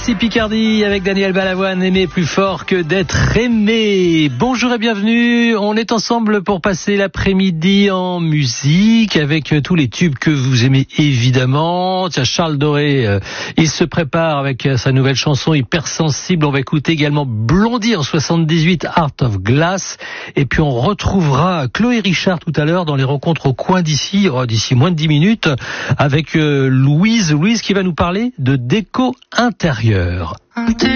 Voici Picardie avec Daniel Balavoine, aimer plus fort que d'être aimé. Bonjour et bienvenue, on est ensemble pour passer l'après-midi en musique avec tous les tubes que vous aimez évidemment. Tiens, Charles Doré, il se prépare avec sa nouvelle chanson hypersensible. On va écouter également Blondie en 78, Art of Glass. Et puis on retrouvera Chloé Richard tout à l'heure dans les rencontres au coin d'ici moins de 10 minutes avec Louise qui va nous parler de déco intérieure.